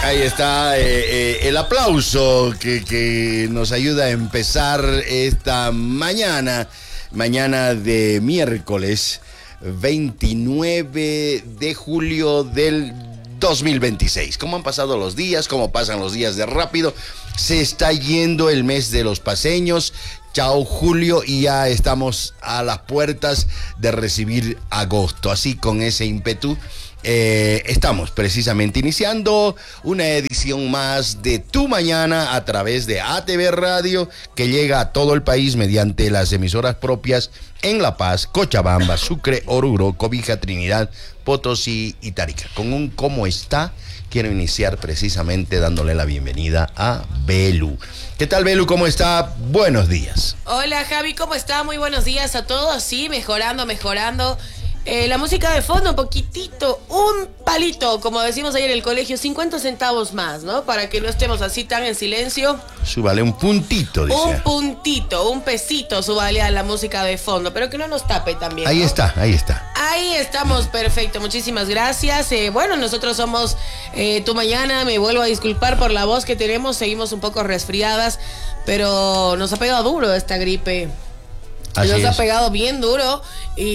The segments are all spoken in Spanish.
Ahí está el aplauso que nos ayuda a empezar esta mañana de miércoles 29 de julio del 2026. ¿Cómo han pasado los días? ¿Cómo pasan los días de rápido? Se está yendo el mes de los paseños. Chao Julio, y ya estamos a las puertas de recibir agosto. Así, con ese ímpetu, estamos precisamente iniciando una edición más de Tu Mañana a través de ATV Radio, que llega a todo el país mediante las emisoras propias en La Paz, Cochabamba, Sucre, Oruro, Cobija, Trinidad, Potosí y Tarija. Con un ¿cómo está? Quiero iniciar precisamente dándole la bienvenida a Belu. ¿Qué tal, Belu? ¿Cómo está? Buenos días. Hola, Javi, ¿cómo está? Muy buenos días a todos. Sí, mejorando. La música de fondo, un poquitito, un palito, como decimos ahí en el colegio, 50 centavos más, ¿no? Para que no estemos así tan en silencio. Súbale un puntito, dice. Un puntito, un pesito, súbale a la música de fondo, pero que no nos tape también, ¿no? Ahí está. Ahí estamos, perfecto, muchísimas gracias. Bueno, nosotros somos Tu Mañana, me vuelvo a disculpar por la voz que tenemos, seguimos un poco resfriadas, pero nos ha pegado duro esta gripe. Nos ha pegado bien duro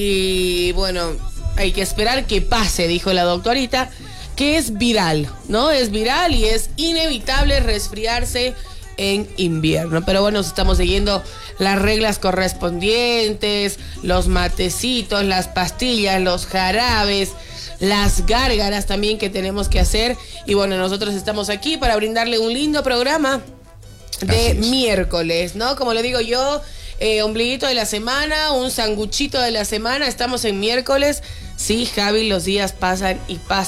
y bueno, hay que esperar que pase, dijo la doctorita, que es viral, ¿no? Es viral y es inevitable resfriarse en invierno. Pero bueno, estamos siguiendo las reglas correspondientes, los matecitos, las pastillas, los jarabes, las gárgaras también que tenemos que hacer. Y bueno, nosotros estamos aquí para brindarle un lindo programa de miércoles, ¿no? Como le digo yo, ombliguito de la semana, un sanguchito de la semana. Estamos en miércoles. Sí, Javi, los días pasan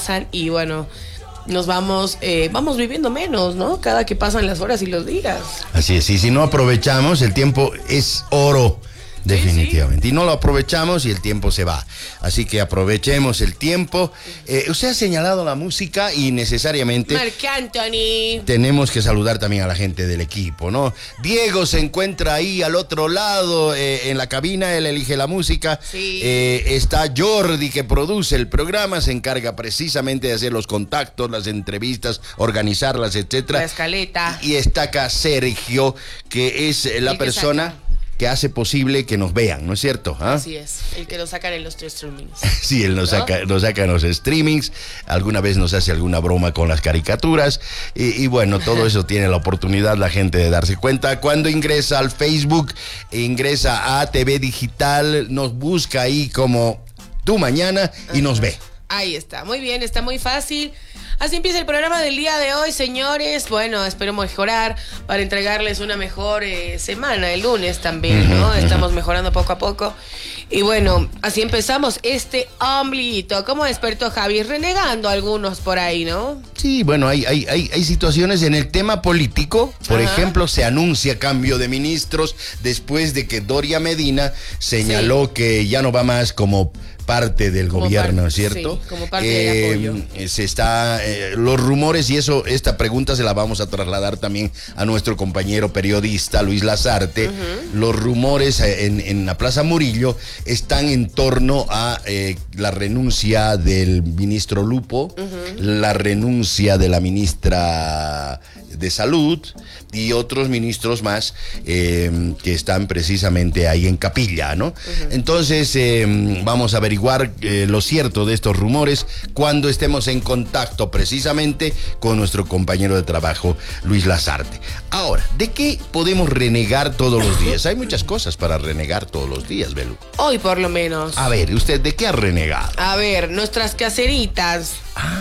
y bueno, nos vamos viviendo menos, ¿no? Cada que pasan las horas y los días. Así es, y si no aprovechamos, el tiempo es oro. Definitivamente. Sí. Y no lo aprovechamos y el tiempo se va. Así que aprovechemos el tiempo. Usted ha señalado la música y necesariamente Marc Anthony. Tenemos que saludar también a la gente del equipo, ¿no? Diego se encuentra ahí al otro lado, en la cabina, él elige la música. Sí. Está Jordi, que produce el programa, se encarga precisamente de hacer los contactos, las entrevistas, organizarlas, etcétera. La escaleta. Y está acá Sergio, que es la persona que hace posible que nos vean, ¿no es cierto? ¿Ah? Así es, el que nos sacan en los streamings. Sí, él nos saca en los streamings, alguna vez nos hace alguna broma con las caricaturas, y bueno, todo eso tiene la oportunidad la gente de darse cuenta. Cuando ingresa al Facebook, ingresa a ATV Digital, nos busca ahí como Tu Mañana y nos ve. Ahí está, muy bien, está muy fácil. Así empieza el programa del día de hoy, señores. Bueno, espero mejorar para entregarles una mejor semana el lunes también, ¿no? Estamos mejorando poco a poco. Y bueno, así empezamos este ombliguito. ¿Cómo despertó Javi? Renegando algunos por ahí, ¿no? Sí, bueno, hay situaciones en el tema político. Por ejemplo, se anuncia cambio de ministros después de que Doria Medina señaló que ya no va más como parte del gobierno, ¿cierto? Sí, como parte del apoyo. Se está, los rumores, y esta pregunta se la vamos a trasladar también a nuestro compañero periodista Luis Lazarte. Los rumores en la Plaza Murillo están en torno a la renuncia del ministro Lupo, la renuncia de la ministra de Salud y otros ministros más que están precisamente ahí en capilla, ¿no? Entonces vamos a averiguar lo cierto de estos rumores cuando estemos en contacto precisamente con nuestro compañero de trabajo Luis Lazarte. Ahora, ¿de qué podemos renegar todos los días? Hay muchas cosas para renegar todos los días, Belu. Hoy por lo menos. A ver, ¿usted de qué ha renegado? A ver, nuestras caseritas.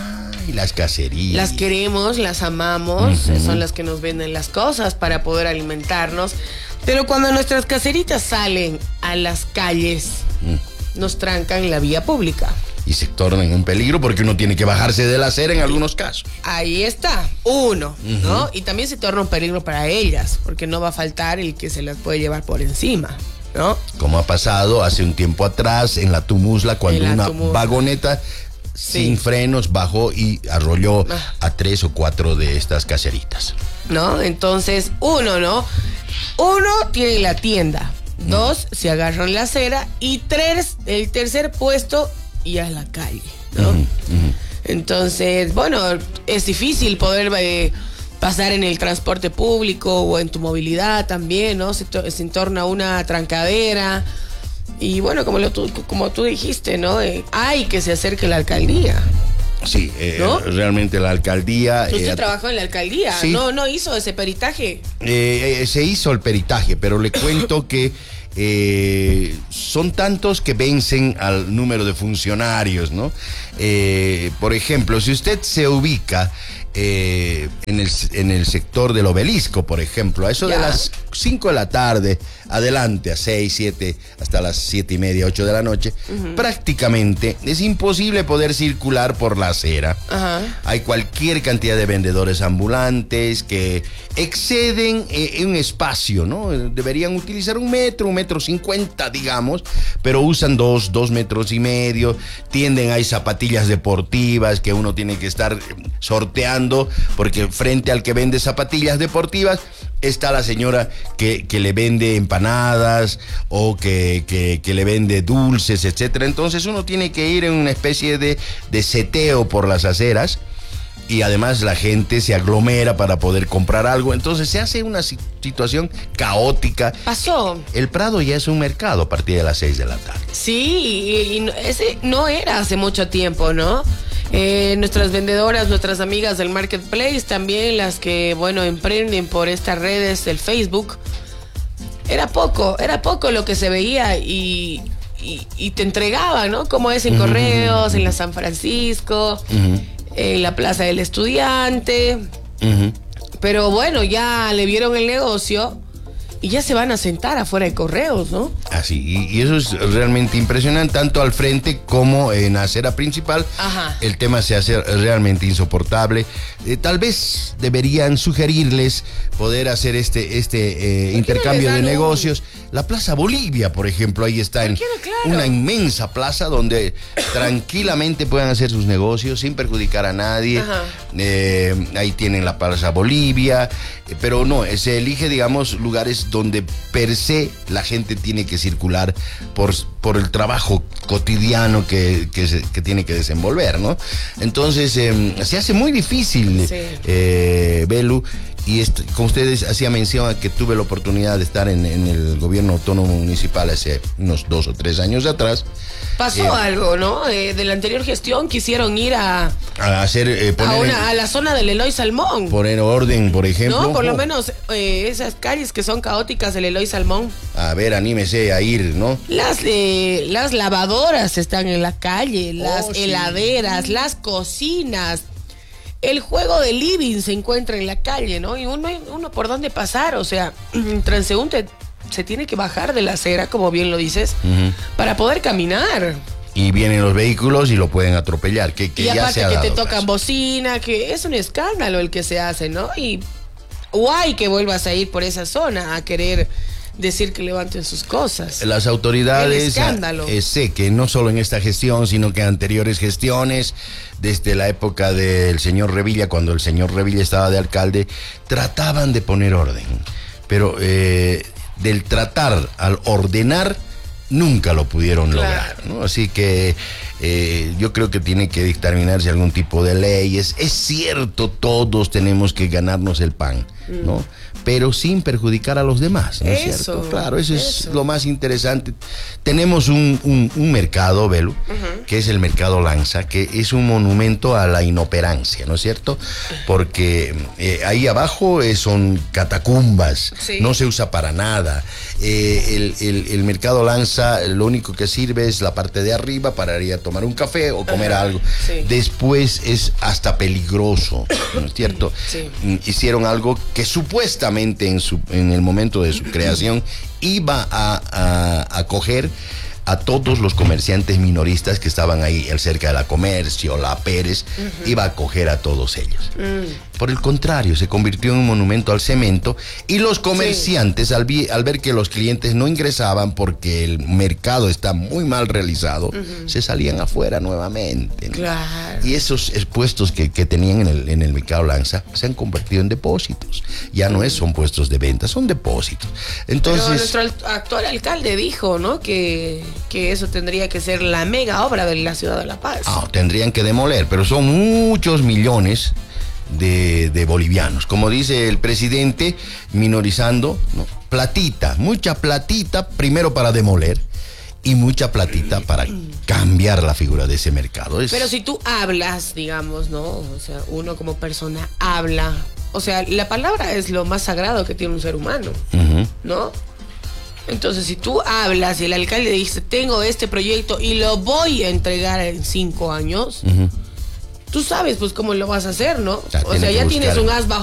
Y las cacerías. Las queremos, las amamos, son las que nos venden las cosas para poder alimentarnos. Pero cuando nuestras caseritas salen a las calles, nos trancan la vía pública. Y se tornan un peligro porque uno tiene que bajarse de la acera en algunos casos. Ahí está, uno, ¿no? Y también se torna un peligro para ellas, porque no va a faltar el que se las puede llevar por encima, ¿no? Como ha pasado hace un tiempo atrás en la Tumusla, cuando una vagoneta sin frenos bajó y arrolló a 3 o 4 de estas caseritas. ¿No? Entonces, uno tiene la tienda, 2 se agarran la acera y 3, el tercer puesto, y a la calle, ¿no? Entonces, bueno, es difícil poder pasar en el transporte público o en tu movilidad también, ¿no? Se entorna una trancadera. Y bueno, como tú dijiste, ¿no? Hay que se acerque la alcaldía. Sí, ¿no? Realmente la alcaldía... Usted trabajó en la alcaldía, sí. ¿No hizo ese peritaje? Se hizo el peritaje, pero le cuento que son tantos que vencen al número de funcionarios, ¿no? Por ejemplo, si usted se ubica en el sector del Obelisco, por ejemplo, a eso de las 5 de la tarde, adelante a 6, 7, hasta las 7:30, 8 de la noche, prácticamente es imposible poder circular por la acera. Hay cualquier cantidad de vendedores ambulantes que exceden un espacio, ¿no? Deberían utilizar 1 metro 50, digamos, pero usan 2 metros y medio, tienden hay zapatillas deportivas que uno tiene que estar sorteando, porque frente al que vende zapatillas deportivas está la señora que le vende empanadas o que le vende dulces, etcétera. Entonces uno tiene que ir en una especie de seteo por las aceras, y además la gente se aglomera para poder comprar algo. Entonces se hace una situación caótica. Pasó. El Prado ya es un mercado a partir de las 6 de la tarde. Sí, y ese no era hace mucho tiempo, ¿no? Nuestras vendedoras, nuestras amigas del Marketplace, también las que, bueno, emprenden por estas redes del Facebook, era poco lo que se veía y te entregaban, ¿no? Como es en Correos, en la San Francisco, en la Plaza del Estudiante. Pero bueno, ya le vieron el negocio y ya se van a sentar afuera de Correos, ¿no? Así, y eso es realmente impresionante, tanto al frente como en la acera principal. El tema se hace realmente insoportable. Tal vez deberían sugerirles poder hacer este intercambio de negocios. La Plaza Bolivia, por ejemplo, ahí está una inmensa plaza donde tranquilamente puedan hacer sus negocios sin perjudicar a nadie. Ahí tienen la Plaza Bolivia, pero no, se elige, digamos, lugares donde per se la gente tiene que circular por el trabajo cotidiano que tiene que desenvolver, ¿no? Entonces se hace muy difícil, Belu. Y como ustedes hacía mención a que tuve la oportunidad de estar en el gobierno autónomo municipal hace unos 2 o 3 años atrás. Pasó algo, ¿no? De la anterior gestión quisieron ir a hacer a la zona del Eloy Salmón. Poner orden, por ejemplo. No, por lo menos esas calles que son caóticas del Eloy Salmón. A ver, anímese a ir, ¿no? Las lavadoras están en la calle, las heladeras, las cocinas. El juego de living se encuentra en la calle, ¿no? Y uno por dónde pasar, o sea, un transeúnte se tiene que bajar de la acera, como bien lo dices, para poder caminar. Y vienen los vehículos y lo pueden atropellar, que y ya aparte se ha que dado te tocan caso. bocina, que es un escándalo el que se hace, ¿no? Y guay que vuelvas a ir por esa zona a querer decir que levanten sus cosas. Las autoridades, sé que no solo en esta gestión, sino que en anteriores gestiones, desde la época del señor Revilla, cuando el señor Revilla estaba de alcalde, trataban de poner orden. Pero del tratar al ordenar, nunca lo pudieron lograr, ¿no? Así que yo creo que tiene que dictaminarse algún tipo de leyes. Es cierto, todos tenemos que ganarnos el pan, ¿no? Pero sin perjudicar a los demás, ¿no es cierto? Claro, eso es lo más interesante. Tenemos un mercado, Belu, que es el Mercado Lanza, que es un monumento a la inoperancia, ¿no es cierto? Porque ahí abajo son catacumbas, no se usa para nada. El Mercado Lanza, lo único que sirve es la parte de arriba para ir a tomar un café o comer algo. Después es hasta peligroso, ¿no es cierto? Hicieron algo que supuestamente en el momento de su creación iba a acoger a todos los comerciantes minoristas que estaban ahí cerca de la Comercio, la Pérez, iba a acoger a todos ellos. Por el contrario, se convirtió en un monumento al cemento y los comerciantes, al ver que los clientes no ingresaban porque el mercado está muy mal realizado, se salían afuera nuevamente, ¿no? Claro. Y esos puestos que tenían en el Mercado Lanza se han convertido en depósitos. Ya no son puestos de venta, son depósitos. Entonces, pero nuestro actual alcalde dijo, ¿no? Que que eso tendría que ser la mega obra de la ciudad de La Paz. Tendrían que demoler, pero son muchos millones de bolivianos. Como dice el presidente, minorizando, ¿no? Platita, mucha platita, primero para demoler y mucha platita para cambiar la figura de ese mercado. Pero si tú hablas, digamos, ¿no? O sea, uno como persona habla. O sea, la palabra es lo más sagrado que tiene un ser humano, ¿no? Entonces, si tú hablas y el alcalde dice, tengo este proyecto y lo voy a entregar en 5 años, tú sabes, pues, cómo lo vas a hacer, ¿no? O sea, ya tienes un as bajo